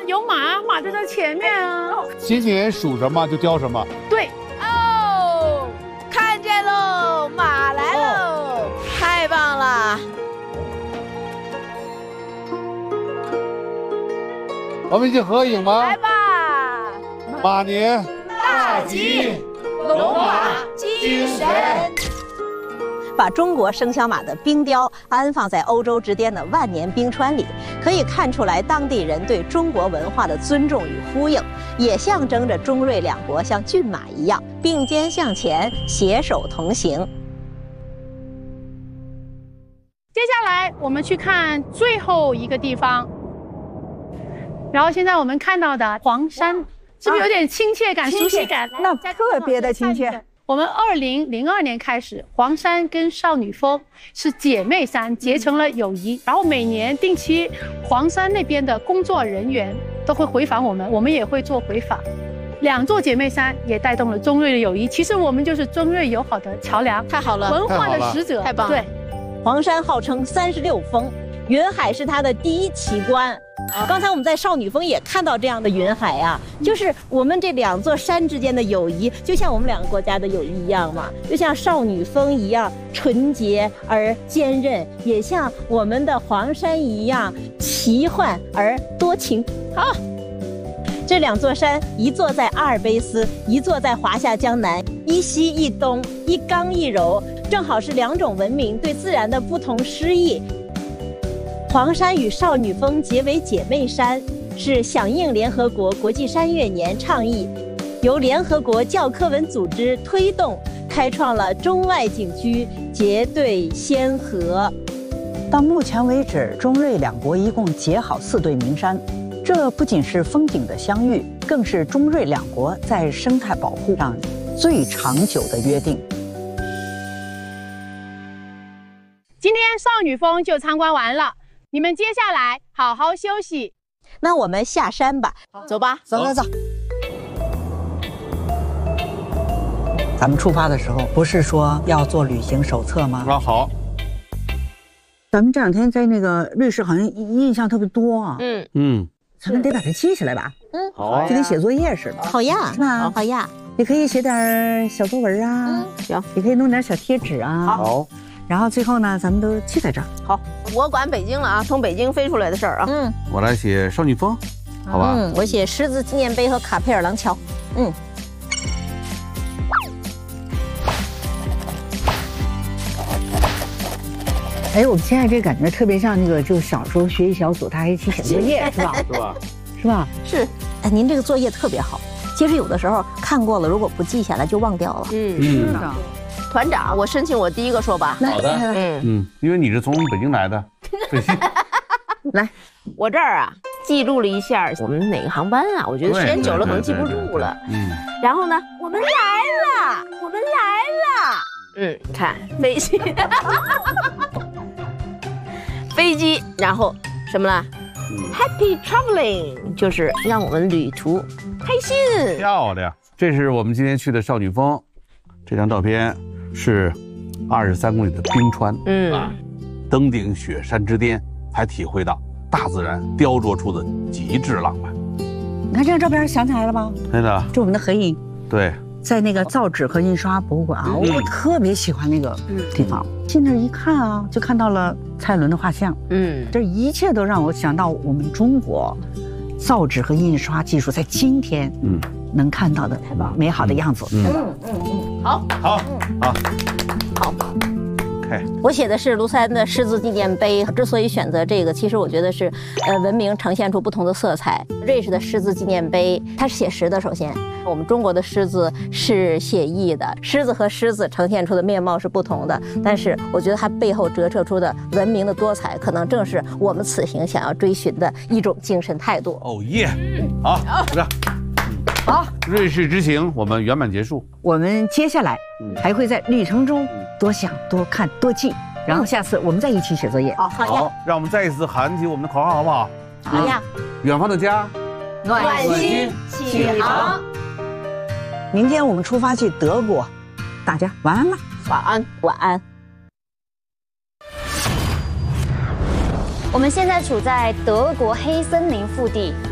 有马，马在这前面啊。 今年属什么就雕什么。 对。 哦，看见喽，马来喽，太棒了！ 我们一起合影吗？ 来吧， 马年大吉，龙马精神。 把中国生肖马的冰雕安放在欧洲之巅的万年冰川里，可以看出来当地人对中国文化的尊重与呼应，也象征着中瑞两国像骏马一样并肩向前，携手同行。 接下来我们去看最后一个地方，然后现在我们看到的黄山，是不是有点亲切感、熟悉感？ 那特别的亲切。 我们2002年开始，黄山跟少女峰是姐妹山，结成了友谊。然后每年定期，黄山那边的工作人员都会回访我们，我们也会做回访。两座姐妹山也带动了中瑞的友谊。其实我们就是中瑞友好的桥梁， 太好了， 文化的使者， 太棒了。 对， 黄山号称36峰，云海是它的第一奇观。刚才我们在少女峰也看到这样的云海啊，就是我们这两座山之间的友谊，就像我们两个国家的友谊一样嘛，就像少女峰一样纯洁而坚韧，也像我们的黄山一样奇幻而多情。好，这两座山，一座在阿尔卑斯，一座在华夏江南，一西一东，一刚一柔，正好是两种文明对自然的不同诗意。黄山与少女峰结为姐妹山，是响应联合国国际山岳年倡议，由联合国教科文组织推动，开创了中外景区结对先河。 到目前为止，中瑞两国一共结好4对名山，这不仅是风景的相遇，更是中瑞两国在生态保护上最长久的约定。 今天少女峰就参观完了。你们接下来好好休息， 那我们下山吧， 走吧， 走。咱们出发的时候不是说要做旅行手册吗？ 啊，好。 咱们这2天在那个瑞士好像印象特别多啊。咱们得把它记下来吧。 好， 就跟写作业似的。 好呀， 是吧？ 好呀。 也可以写点小作文啊。 行。 也可以弄点小贴纸啊。 好。 然后最后呢，咱们都记在这儿。 好，我管北京了啊，从北京飞出来的事儿啊。 我来写少女峰，好吧？ 我写狮子纪念碑和卡佩尔廊桥。 哎，我们现在这感觉特别像那个，就小时候学习小组，大家一起写作业，是吧？ 是吧？ 是吧？ 是。哎，您这个作业特别好。其实有的时候看过了，如果不记下来就忘掉了。 是的。 团长，我申请我第一个说吧。 好的。因为你是从北京来的。 来， 我这儿啊记录了一下我们哪个航班啊，我觉得时间久了可能记不住了。然后呢，我们来了。看飞机，飞机，然后什么了？Happy traveling， 就是让我们旅途开心。 漂亮，这是我们今天去的少女峰，这张照片是23公里的冰川。登顶雪山之巅，才体会到大自然雕琢出的极致浪漫。 你看这张照片，想起来了吧？ 真的， 这我们的合影。 对。 在那个造纸和印刷博物馆啊，我特别喜欢那个地方。进那儿一看啊，就看到了蔡伦的画像。这一切都让我想到我们中国造纸和印刷技术在今天能看到的美好的样子。 好。 我写的是庐山的狮子纪念碑，之所以选择这个，其实我觉得是，文明呈现出不同的色彩。瑞士的狮子纪念碑，它是写实的，首先，我们中国的狮子是写意的，狮子和狮子呈现出的面貌是不同的，但是我觉得它背后折射出的文明的多彩，可能正是我们此行想要追寻的一种精神态度。 哦耶！好，鼓掌。好，瑞士之行我们圆满结束。 我们接下来还会在旅程中多想、多看、多记，然后下次我们再一起写作业。 好，让我们再一次喊起我们的口号，好不好？ 好呀！ 远方的家， 暖心启航。 明天我们出发去德国，大家晚安了。 晚安， 晚安。 我们现在处在德国黑森林腹地，